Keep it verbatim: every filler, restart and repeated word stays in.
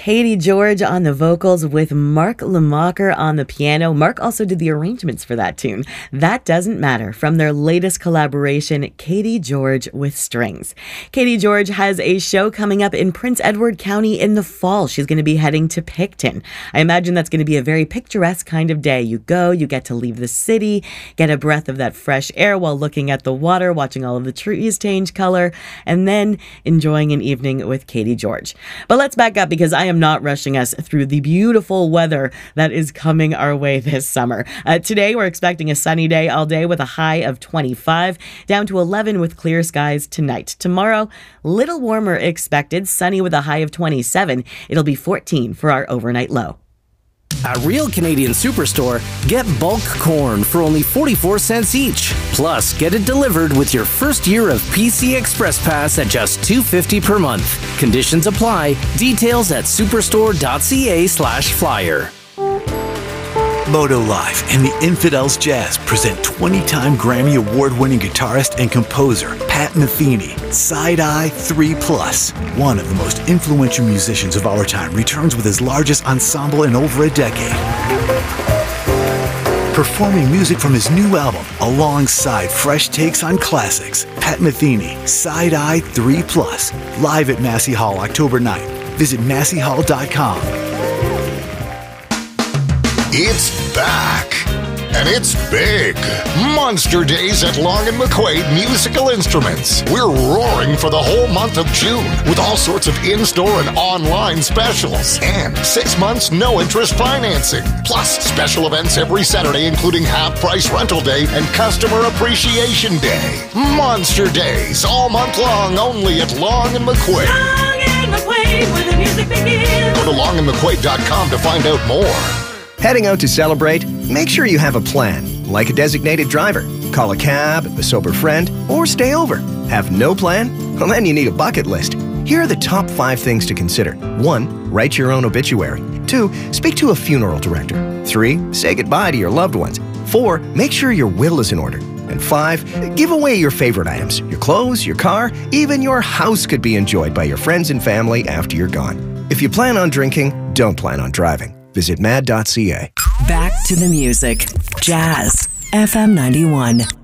Katie George on the vocals with Mark Lamacher on the piano. Mark also did the arrangements for that tune. That Doesn't Matter, from their latest collaboration, Katie George with Strings. Katie George has a show coming up in Prince Edward County in the fall. She's going to be heading to Picton. I imagine that's going to be a very picturesque kind of day. You go, you get to leave the city, get a breath of that fresh air while looking at the water, watching all of the trees change color, and then enjoying an evening with Katie George. But let's back up, because I am not rushing us through the beautiful weather that is coming our way this summer. Uh, today, we're expecting a sunny day all day with a high of twenty-five, down to eleven with clear skies tonight. Tomorrow, little warmer expected, sunny with a high of twenty-seven. It'll be fourteen for our overnight low. At Real Canadian Superstore, get bulk corn for only forty-four cents each. Plus, get it delivered with your first year of P C Express Pass at just two dollars and fifty cents per month. Conditions apply. Details at superstore.ca slash flyer. Moto Live and the Infidels Jazz present twenty-time Grammy Award-winning guitarist and composer Pat Metheny. Side Eye three plus. One of the most influential musicians of our time returns with his largest ensemble in over a decade. Performing music from his new album alongside fresh takes on classics. Pat Metheny, Side Eye three plus. Live at Massey Hall October ninth. Visit massey hall dot com. It's back, and it's big. Monster Days at Long and McQuaid Musical Instruments. We're roaring for the whole month of June with all sorts of in-store and online specials. And six months no-interest financing. Plus special events every Saturday, including half-price rental day and customer appreciation day. Monster Days all month long, only at Long and McQuaid. Long and McQuaid, where the music begins. Go to long and mcquaid dot com to find out more. Heading out to celebrate? Make sure you have a plan, like a designated driver. Call a cab, a sober friend, or stay over. Have no plan? Well, then you need a bucket list. Here are the top five things to consider. One, write your own obituary. Two, speak to a funeral director. Three, say goodbye to your loved ones. Four, make sure your will is in order. And five, give away your favorite items. Your clothes, your car, even your house could be enjoyed by your friends and family after you're gone. If you plan on drinking, don't plan on driving. Visit mad dot c a. Back to the music. Jazz. F M ninety-one.